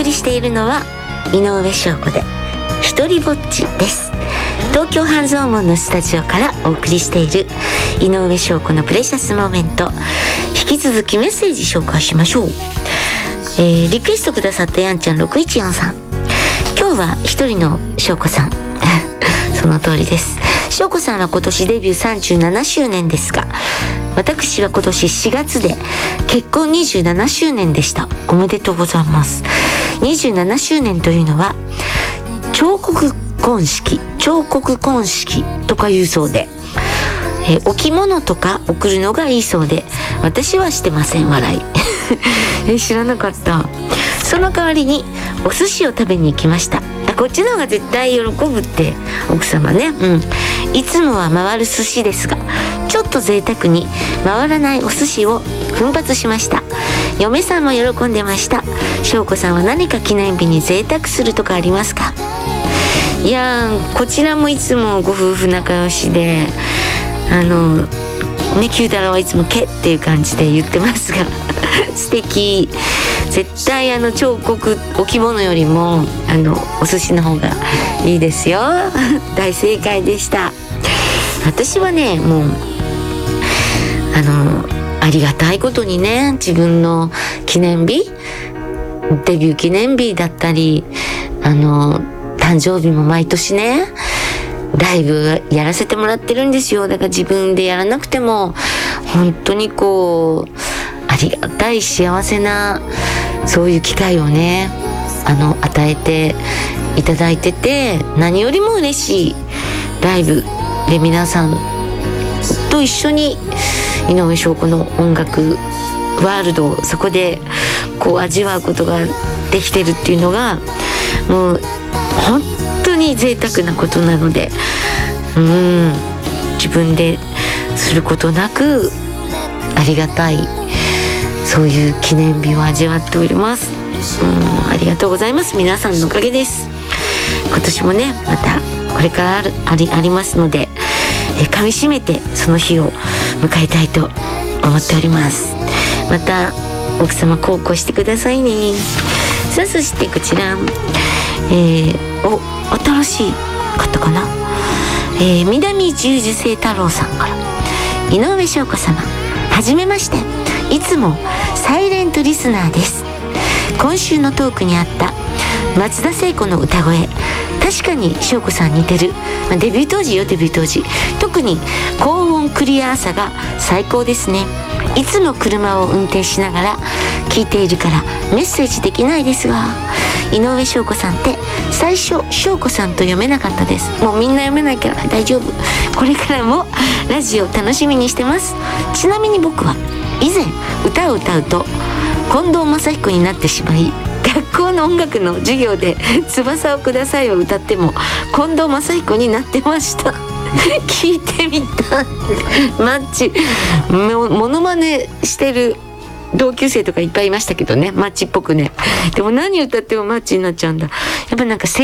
送りしているのは井上翔子で一人ぼっちです。東京半蔵門のスタジオからお送りしている井上翔子のプレシャスモーメント、引き続きメッセージ紹介しましょう。リクエストくださったやんちゃん614さん、今日は一人の翔子さんその通りです。翔子さんは今年デビュー37周年ですが、私は今年4月で結婚27周年でした。おめでとうございます。27周年というのは彫刻婚式とか言うそうで、置物とか送るのがいいそうで、私はしてません。笑い知らなかった。その代わりにお寿司を食べに行きました。こっちの方が絶対喜ぶって奥様ね。いつもは回る寿司ですが、ちょっと贅沢に回らないお寿司を奮発しました。嫁さんも喜んでました。翔子さんは何か記念日に贅沢するとかありますか？いやー、こちらもいつもご夫婦仲良しで、九太郎はいつもけっていう感じで言ってますが素敵。絶対彫刻置物よりもお寿司の方がいいですよ大正解でした。私はね、もうありがたいことにね、自分の記念日、デビュー記念日だったり誕生日も毎年ねライブやらせてもらってるんですよ。だから自分でやらなくても本当にありがたい幸せなそういう機会をね与えていただいてて、何よりも嬉しいライブで皆さんと一緒に井上翔子の音楽ワールドをそこで味わうことができてるっていうのがもう本当に贅沢なことなので、自分ですることなくありがたいそういう記念日を味わっております。ありがとうございます。皆さんのおかげです。今年もねまたこれからありますので、噛み締めてその日を迎えたいと思っております。また奥様孝行してくださいね。さあ、そしてこちら新しい方かな、南十字星太郎さんから、井上翔子様はじめまして、いつもサイレントリスナーです。今週のトークにあった松田聖子の歌声、確かに翔子さん似てる。デビュー当時特に高音クリアさが最高ですね。いつも車を運転しながら聞いているからメッセージできないですが、井上翔子さんって最初翔子さんと読めなかったです。もうみんな読めないから大丈夫。これからもラジオ楽しみにしてます。ちなみに僕は以前歌を歌うと近藤真彦になってしまい、学校の音楽の授業で翼をくださいを歌っても近藤真彦になってました聞いてみたマッチモノマネしてる同級生とかいっぱいいましたけどね、マッチっぽくね。でも何歌ってもマッチになっちゃうんだ。やっぱなんか